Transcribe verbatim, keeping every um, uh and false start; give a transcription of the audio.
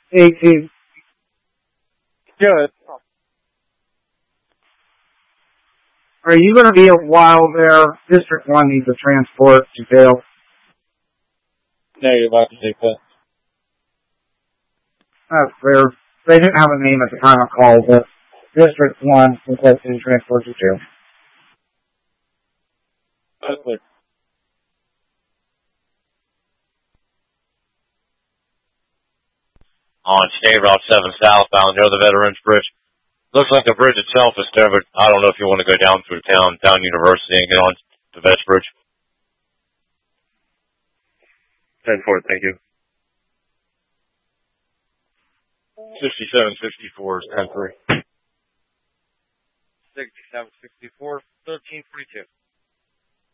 eighteen. Good. Are you going to be a while there? District one needs a transport to jail. No, you're about to take that. That's fair. They didn't have a name at the time of call, but District one requested transport to jail. That's clear. On State Route seven southbound near the Veterans Bridge. Looks like the bridge itself is there, but I don't know if you want to go down through town, down University, and get on the Vets Bridge. ten four, thank you. sixty-seven sixty-four is ten three. sixty-seven sixty-four, thirteen forty-two.